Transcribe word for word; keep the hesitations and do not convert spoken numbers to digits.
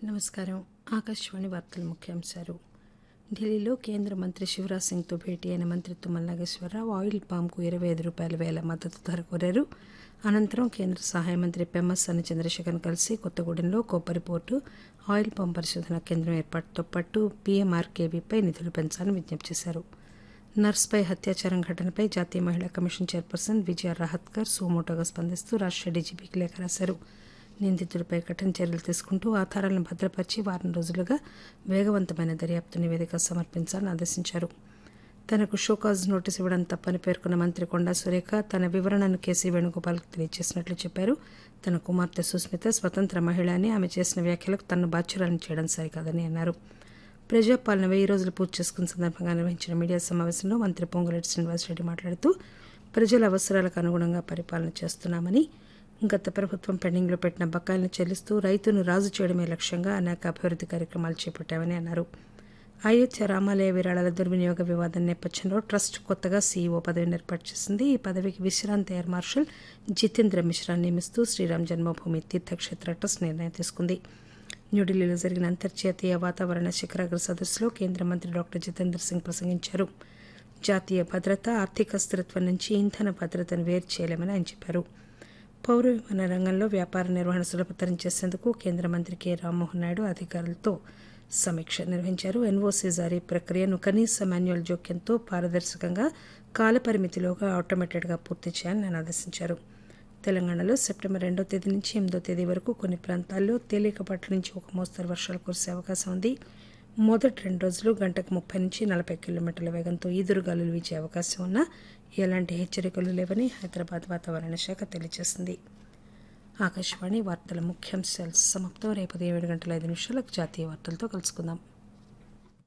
నమస్కారం. ఆకాశవాణి వార్తల ముఖ్యాంశాలు. ఢిల్లీలో కేంద్ర మంత్రి శివరాజ్ సింగ్తో భేటీ అయిన మంత్రి తుమ్మల నాగేశ్వరరావు ఆయిల్ పామ్కు ఇరవై ఐదు రూపాయల వేల మద్దతు ధర కోరారు. అనంతరం కేంద్ర సహాయ మంత్రి పెమ్మసాని చంద్రశేఖర్ను కలిసి కొత్తగూడెంలో కొబ్బరి పోర్టు, ఆయిల్ పామ్ పరిశోధనా కేంద్రం ఏర్పాటుతో పాటు పీఎంఆర్కేవీపై నిధులు పెంచాలని విజ్ఞప్తి చేశారు. నర్స్పై అత్యాచారం ఘటనపై జాతీయ మహిళా కమిషన్ చైర్పర్సన్ విజయ రహత్కర్ సుమోటోగా స్పందిస్తూ రాష్ట్ర డీజీపీకి లేఖ రాశారు. నిందితులపై కఠిన చర్యలు తీసుకుంటూ ఆధారాలను భద్రపరిచి వారం రోజులుగా వేగవంతమైన దర్యాప్తు నివేదిక సమర్పించాలని ఆదేశించారు. తనకు షోకాజ్ నోటీసు ఇవ్వడం తప్పని పేర్కొన్న మంత్రి కొండా సురేఖ తన వివరణను కేసీ వేణుగోపాల్కు తెలియజేసినట్లు చెప్పారు. తన కుమార్తె సుస్మిత స్వతంత్ర మహిళ అని, ఆమె చేసిన వ్యాఖ్యలకు తనను బాధ్యురాలను చేయడం సరికాదని అన్నారు. ప్రజాపాలన వెయ్యి రోజులు పూర్తి చేసుకున్న సందర్భంగా నిర్వహించిన మీడియా సమావేశంలో మంత్రి పొంగులేటి శ్రీనివాసరెడ్డి మాట్లాడుతూ ప్రజల అవసరాలకు అనుగుణంగా పరిపాలన చేస్తున్నామని, గత ప్రభుత్వం పెండింగ్లో పెట్టిన బకాయిలను చెల్లిస్తూ రైతును రాజు చేయడమే లక్ష్యంగా అనేక అభివృద్ధి కార్యక్రమాలు చేపట్టామని అన్నారు. అయోధ్య రామాలయ విరాళాల దుర్వినియోగ వివాదం నేపథ్యంలో ట్రస్ట్ కొత్తగా సీఈఓ పదవిని ఏర్పాటు చేసింది. ఈ పదవికి విశ్రాంత ఎయిర్ మార్షల్ జితేంద్ర మిశ్రా నియమిస్తూ శ్రీరామ్ జన్మభూమి తీర్థక్షేత్ర ట్రస్ట్ నిర్ణయం తీసుకుంది. న్యూఢిల్లీలో జరిగిన అంతర్జాతీయ వాతావరణ శిఖరాగ్ర సదస్సులో కేంద్ర మంత్రి డాక్టర్ జితేంద్ర సింగ్ ప్రసంగించారు. జాతీయ భద్రత, ఆర్థిక స్థిరత్వం నుంచి ఇంధన భద్రతను వేరు చేయలేమని ఆయన చెప్పారు. పౌర విమాన రంగంలో వ్యాపార నిర్వహణ సులభతరం చేసేందుకు కేంద్ర మంత్రి కె రామ్మోహన్ నాయుడు అధికారులతో సమీక్ష నిర్వహించారు. ఎన్ఓసీ జారీ ప్రక్రియను కనీస మాన్యువల్ జోక్యంతో పారదర్శకంగా కాలపరిమితిలోగా ఆటోమేటెడ్గా పూర్తి చేయాలని ఆయన ఆదేశించారు. తెలంగాణలో సెప్టెంబర్ రెండో తేదీ నుంచి ఎనిమిదో తేదీ వరకు కొన్ని ప్రాంతాల్లో తేలికపాటి నుంచి ఒక మోస్తరు వర్షాలు కురిసే అవకాశం ఉంది. మొదటి రెండు రోజులు గంటకు ముప్పై నుంచి నలభై కిలోమీటర్ల వేగంతో ఈదురుగాలులు వీచే అవకాశం ఉన్నా ఎలాంటి హెచ్చరికలు లేవని హైదరాబాద్ వాతావరణ శాఖ తెలియజేసింది. ఆకాశవాణి వార్తల ముఖ్యాంశాలు సమాప్తం. రేపు ఉదయం ఏడు గంటల ఐదు నిమిషాలకు జాతీయ వార్తలతో కలుసుకుందాం.